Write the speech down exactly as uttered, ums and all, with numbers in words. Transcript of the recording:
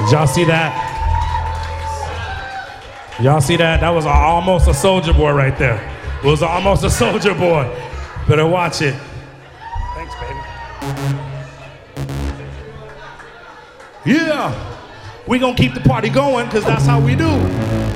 y'all see that? Y'all see that? That was a, almost a soldier boy right there. It was almost a soldier boy. Better watch it. Thanks, baby. Yeah. We gonna keep the party going because that's how we do.